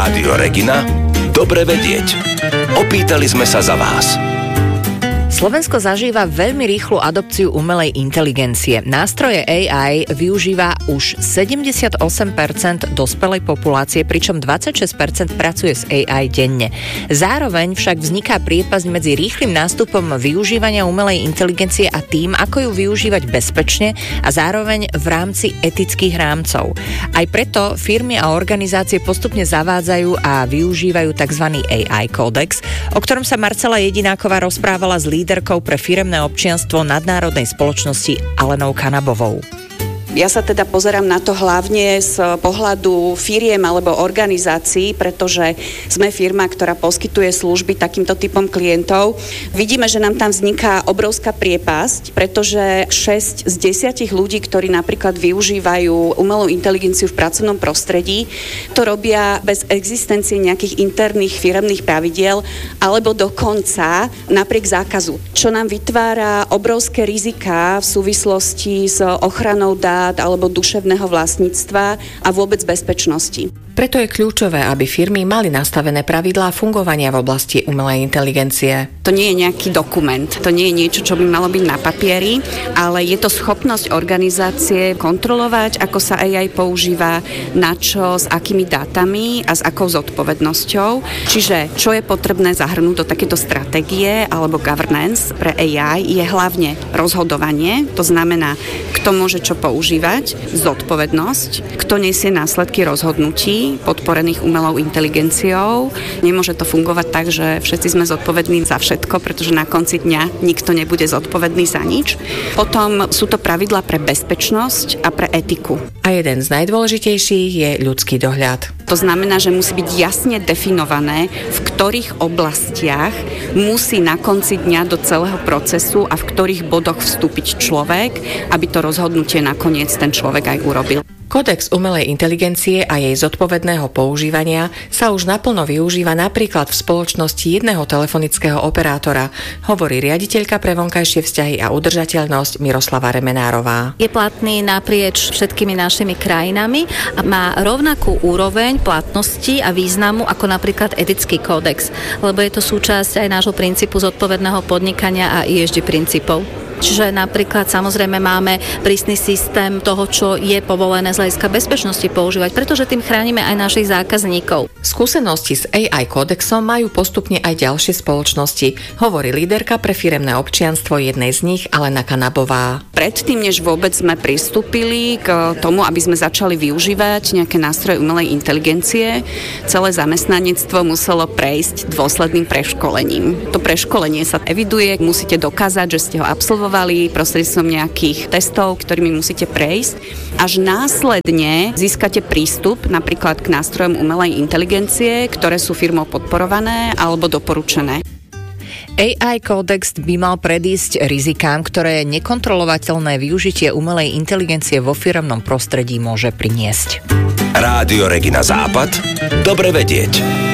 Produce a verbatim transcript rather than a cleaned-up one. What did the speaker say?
Rádio Regina. Dobre vedieť. Opýtali sme sa za vás. Slovensko zažíva veľmi rýchlu adopciu umelej inteligencie. Nástroje á í využíva už sedemdesiatosem percent dospelej populácie, pričom dvadsaťšesť percent pracuje s á í denne. Zároveň však vzniká priepasť medzi rýchlym nástupom využívania umelej inteligencie a tým, ako ju využívať bezpečne a zároveň v rámci etických rámcov. Aj preto firmy a organizácie postupne zavádzajú a využívajú tzv. á í kódex, o ktorom sa Marcela Jedináková rozprávala s líderkou pre firemné občianstvo nadnárodnej spoločnosti Alenou Kanabovou. Ja sa teda pozerám na to hlavne z pohľadu firiem alebo organizácií, pretože sme firma, ktorá poskytuje služby takýmto typom klientov. Vidíme, že nám tam vzniká obrovská priepasť, pretože šesť z desiatich ľudí, ktorí napríklad využívajú umelú inteligenciu v pracovnom prostredí, to robia bez existencie nejakých interných firemných pravidiel alebo dokonca napriek zákazu, čo nám vytvára obrovské riziká v súvislosti s ochranou dát alebo duševného vlastníctva a vôbec bezpečnosti. Preto je kľúčové, aby firmy mali nastavené pravidlá fungovania v oblasti umelej inteligencie. To nie je nejaký dokument, to nie je niečo, čo by malo byť na papieri, ale je to schopnosť organizácie kontrolovať, ako sa á í používa, na čo, s akými dátami a s akou zodpovednosťou. Čiže čo je potrebné zahrnúť do takéto stratégie alebo governance pre á í je hlavne rozhodovanie, to znamená, kto môže čo používať, zodpovednosť, kto nesie následky rozhodnutí podporených umelou inteligenciou. Nemôže to fungovať tak, že všetci sme zodpovední za všetko, pretože na konci dňa nikto nebude zodpovedný za nič. Potom sú to pravidlá pre bezpečnosť a pre etiku. A jeden z najdôležitejších je ľudský dohľad. To znamená, že musí byť jasne definované, v ktorých oblastiach musí na konci dňa do celého procesu a v ktorých bodoch vstúpiť človek, aby to rozhodnutie nakoniec ten človek aj urobil. Kódex umelej inteligencie a jej zodpovedného používania sa už naplno využíva napríklad v spoločnosti jedného telefonického operátora, hovorí riaditeľka pre vonkajšie vzťahy a udržateľnosť Miroslava Remenárová. Je platný naprieč všetkými našimi krajinami a má rovnakú úroveň platnosti a významu ako napríklad etický kódex, lebo je to súčasť aj nášho princípu zodpovedného podnikania a í es gé princípov. Čiže napríklad samozrejme máme prísny systém toho, čo je povolené z hľadiska bezpečnosti používať, pretože tým chránime aj našich zákazníkov. Skúsenosti s á í kódexom majú postupne aj ďalšie spoločnosti, hovorí líderka pre firemné občianstvo jednej z nich, Alena Kanabová. Predtým, než vôbec sme pristúpili k tomu, aby sme začali využívať nejaké nástroje umelej inteligencie, celé zamestnanectvo muselo prejsť dôsledným preškolením. To preškolenie sa eviduje, musíte dokázať, že ste ho absolvovali prostredníctvom nejakých testov, ktorými musíte prejsť. Až následne získate prístup napríklad k nástrojom umelej inteligencie, ktoré sú firmou podporované alebo doporučené. á í kódex by mal predísť rizikám, ktoré nekontrolovateľné využitie umelej inteligencie vo firemnom prostredí môže priniesť. Rádio Regina Západ. Dobre vedieť.